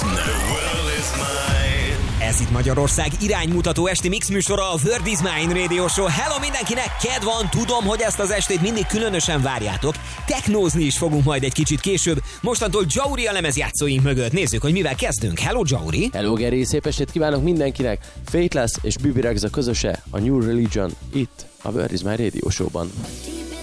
Ez itt Magyarország iránymutató esti mix műsora, a World is Mine Radio Show. Hello mindenkinek, kedv van, tudom, hogy ezt az estét mindig különösen várjátok. Technózni is fogunk majd egy kicsit később. Mostantól Jauri a lemezjátszóink mögött. Nézzük, hogy mivel kezdünk. Hello Jauri! Hello Geri, szép estét kívánok mindenkinek! Faithless és Bibi Rexha közöse, a New Religion, itt a World is Mine Radio Show-ban.